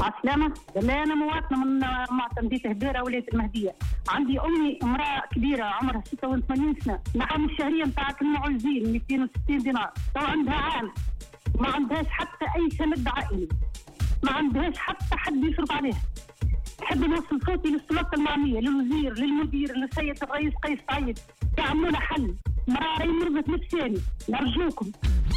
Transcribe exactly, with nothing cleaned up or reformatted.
مع السلامة. لا أنا مواطنة من معتمدية هديرة ولاية المهدية. عندي أمي امرأة كبيرة عمرها ستة وثمانين سنة، نحن الشهرية نتاعك المعوزين مئتين وستين دينار، تو عندها عام ما عندهاش حتى أي سند عائلي، ما عندهاش حتى حد يصرف عليها. نحب نوصل صوتي للسلطة المعنية، للوزير، للمدير، للسيد الرئيس قيس سعيد، يعملوا لنا حل. مرأة مرضت نفساني، نرجوكم.